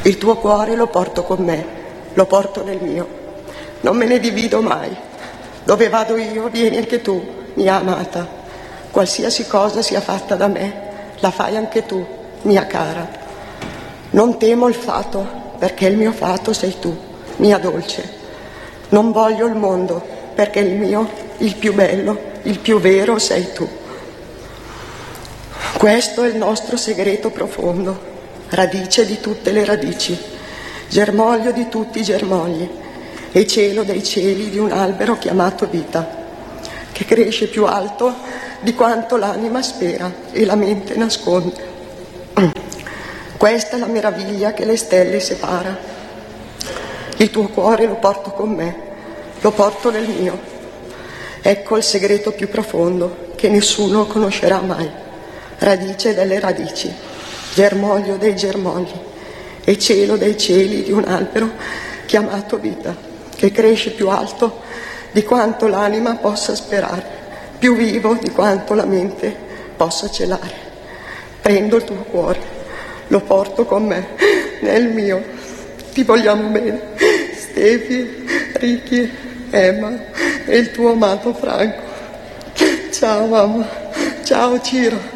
Il tuo cuore lo porto con me, lo porto nel mio. Non me ne divido mai. Dove vado io, vieni anche tu, mia amata. Qualsiasi cosa sia fatta da me, la fai anche tu, mia cara. Non temo il fato, perché il mio fato sei tu, mia dolce. Non voglio il mondo, perché il mio, il più bello, il più vero sei tu. Questo è il nostro segreto profondo, radice di tutte le radici, germoglio di tutti i germogli e cielo dei cieli di un albero chiamato vita, che cresce più alto di quanto l'anima spera e la mente nasconde. Questa è la meraviglia che le stelle separa. Il tuo cuore lo porto con me, lo porto nel mio. Ecco il segreto più profondo che nessuno conoscerà mai. Radice delle radici, germoglio dei germogli e cielo dei cieli di un albero chiamato vita, che cresce più alto di quanto l'anima possa sperare, più vivo di quanto la mente possa celare. Prendo il tuo cuore, lo porto con me nel mio. Ti vogliamo bene, Stefi, Ricky, Emma e il tuo amato Franco. Ciao mamma, ciao Ciro.